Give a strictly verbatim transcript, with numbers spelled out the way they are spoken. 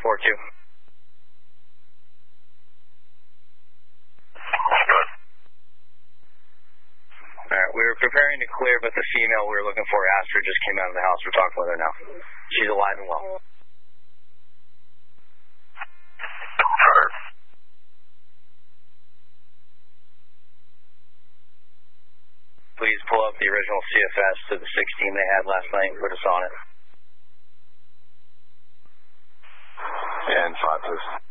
four two. Alright, we were preparing to clear, but the female we were looking for, Astra, just came out of the house. We're talking with her now. She's alive and well. Please pull up the original C F S to the sixteen they had last night and put us on it. And five, please.